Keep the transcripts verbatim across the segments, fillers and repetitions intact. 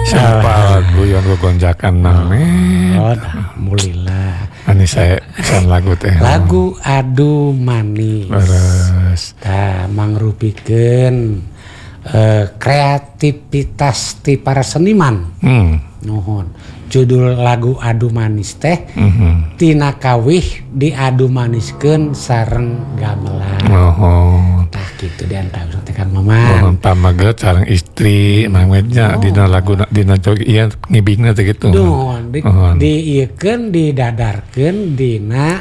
Siapa guyon gonjakan Mang. Oh, alhamdulillah. Ani saya pesan lagu teh. Lagu Adu Manis. Terus Tah mangrupikeun uh, kreativitas ti para seniman. Hmm. Nuhun. Judul lagu Adu Manis teh Mhm. tina kawih diadu maniskeun sareng gamelan. Oh. Tah kitu diantara teh Kang Maman. Mohon pamaget sareng istri Mangmednya dina lagu dina jogi ieu ngibingna teh kitu. Nuhun di, diiekeun didadarkeun dina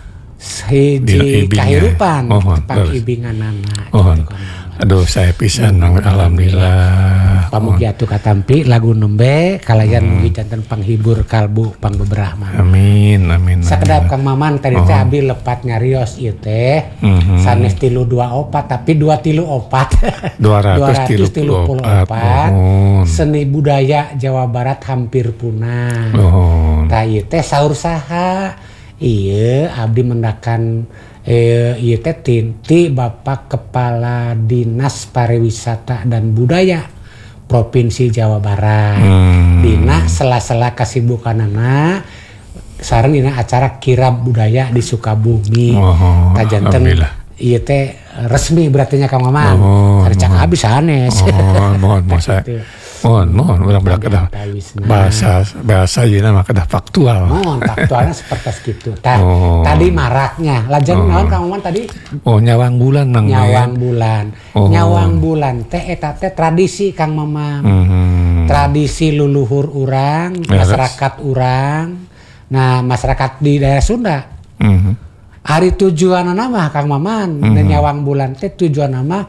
hiji kahirupan tepang ibinganana. Mohon. Aduh saya pisan Mang alhamdulillah. Pamugi atuh katampi lagu nembe kalayan hmm. mugi janten panghibur kalbu pangbeberah mah. Amin amin. Sakedap Kang Maman tadi teh abdi lepat nyarios ieu teh. Mm-hmm. Sanes tilu dua opat tapi dua tilu opat. dua ratus tilu puluh opat. Oh. Seni budaya Jawa Barat hampir punah. Oh. Tah ieu teh saur saha? Ieu abdi mendakan eh ieu teh tinti Bapak Kepala Dinas Pariwisata dan Budaya Provinsi Jawa Barat. Hmm. Dina sela-sela kasibukanana sareng dina acara kirab budaya di Sukabumi. Oh, kajanten ieu teh resmi berarti nya Kang Maman. Oh, Hareucak abis sanes. Oh, mohon mohon saya. Mohon, mohon, urang berak kedah bahasa bahasa ieu mah kedah faktual. Mohon faktualnya seperti itu. Tah, oh. Tadi maraknya. Lajeng oh. naon Kang Maman tadi? Oh, nyawang bulan Mang. Nyawang bulan. Oh. Nyawang bulan teh eta teh tradisi Kang Maman. Mm-hmm. Tradisi luluhur urang, yes. Masyarakat urang. Nah, masyarakat di daerah Sunda. Mm-hmm. Hari tujuanna mah Kang Maman, mm-hmm. nyawang bulan teh tujuanna mah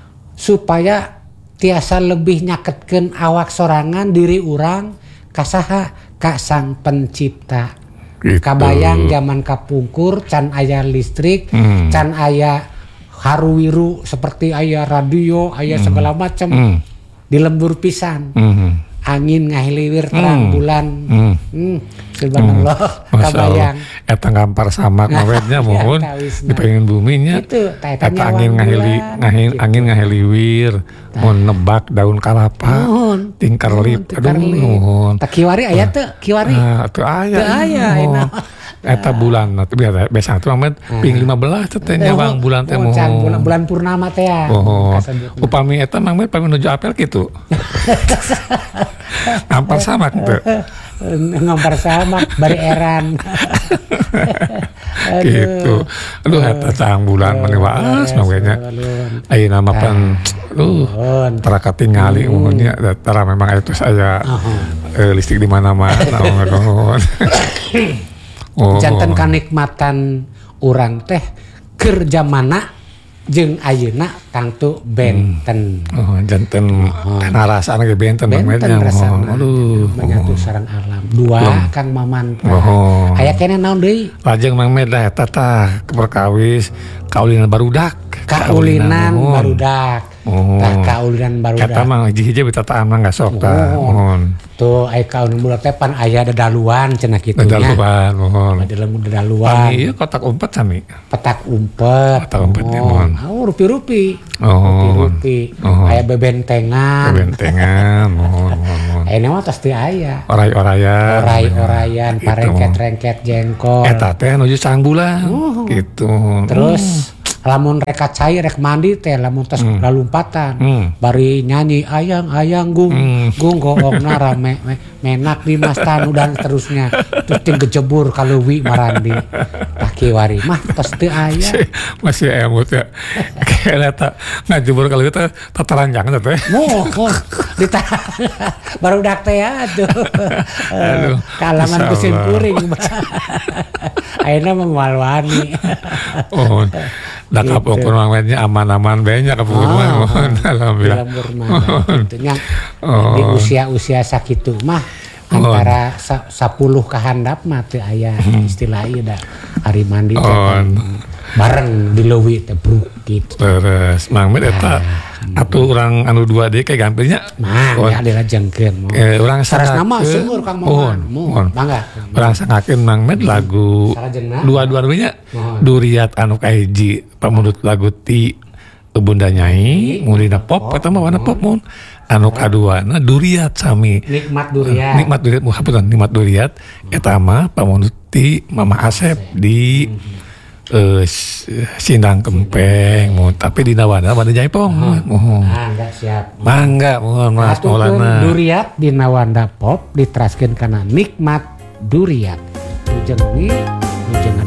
supaya tiasa lebih nyaketkeun awak sorangan diri urang kasaha ka Sang Pencipta. Gitu. Kabayang zaman kapungkur can aya listrik, hmm. can aya haruwiru seperti aya radio, aya hmm. segala macam. Hmm. Di lembur pisan. Hmm. Angin ngahiliwir terang hmm. bulan. Hmm. Hmm. Subhanallah, hmm. kabayang. Eta ngampar samak mawetnya mohon dipengen buminya. Itu eta angin ngahili ngahil gitu. Angin ngahiliwir mun nebak daun kalapa. Mohon. Tingkar lip. Aduh nuhun. Tak kiwari aya teu? Kiwari. Ah, teu aya. Teu aya enak. Eta bulan atuh biasa biasa atuh mah ping lima belas teh nyawang bulan teh mohon. Bulan bulan purnama teh ya. Oh. Upami eta mah mah pami nuju apel kitu. Ngampar samak teu. Ngampar samak bari eran. Gitu. Aduh eta cang bulan mah waas mangnya. Ayeuna mah pan aduh tara katingali umurnya tara memang itu saya listrik di mana-mana ngomong. Oh. Janten kanikmatan urang teh keur zamana jeung ayeuna tangtu benten. Hmm. Oh, janten oh. Narasana ge benten benten rasana. Aduh, menyatu sareng alam. Dua Lum. Kang Maman. Oh. Aya keneh naon deui? Lajeng Mang Med lah eta tah perkawis kaulinan barudak. Kaulinan barudak. Oh. Tah kaulinan barudak. Kata mah hiji-hiji bitataan mah geus sok tah. Mohon. Tuh aya kaulinan barudak teh pan aya dadaluan cenah kitu nya. Dadaluan, mohon. Dadaluan. Ieu kotak umpet sami. Petak umpet. Petak umpet teh mohon. Oh, rupi-rupi. Oh. Rupi-rupi. Oh. Aya bebentengan. Bebentengan, mohon, mohon. Aya mah tos teu aya. Oray-orayan. Oray-orayan, parengket-rengket jengkol. Eta teh nuju sang bulan. Uh. Gitu. Terus lamun reka cair rek mandi teh lamun tos mm. lalumpatan mm. bari nyanyi ayang ayang gung mm. gung goongna rame me, menak di mas tanu dan seterusnya terus ting kejebur kaleuwi marandi tah kiwari mah tos teu aya masih emut ya kayak eta ngajebur kaleuwi teh tataranjang teh mohon dita barudak teh atuh aduh kalaman kusim kuring ayeuna mah moal wani oh dah kapungkur mangnya aman-aman banyak kapungkur mah alhamdulillah tentunya di usia-usia sakitu mah antara sepuluh ka handap mah teu aya istilah ieu da hari mandi bareng di leuwih teh bruk gitu terus Mang Med eta atuh urang anu dua D kayak gampilnya mah ya dilajengkeun eh urang saras nama seueur Kang Maman mohon mangga urang sangakeun Mang Med lagu dua-dua nya Duriat anu kahiji pamudut lagu ti Bunda Nyai mulina pop pertama warna pop mun anu kaduana duriat sami nikmat duriat nikmat duriat hapunten nikmat duriat eta mah pamunut ti Mama Asep di eh, Sindang Kempeng mun tapi di Nawanda Banda Jaipong mohon ah enggak siap mangga mohon Mas Maulana duriat di Nawanda pop diteraskeun kana nikmat duriat nujengi nujengan